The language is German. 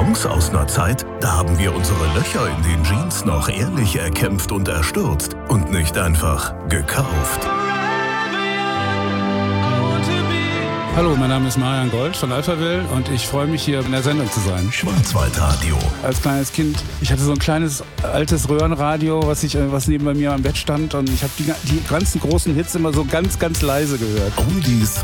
Songs aus einer Zeit, da haben wir unsere Löcher in den Jeans noch ehrlich erkämpft und erstürzt und nicht einfach gekauft. Hallo, mein Name ist Marian Gold von Alphaville und ich freue mich, hier in der Sendung zu sein. Schwarzwaldradio. Als kleines Kind, ich hatte so ein kleines altes Röhrenradio, was neben bei mir am Bett stand, und ich habe die ganzen großen Hits immer so ganz, ganz leise gehört. Oldies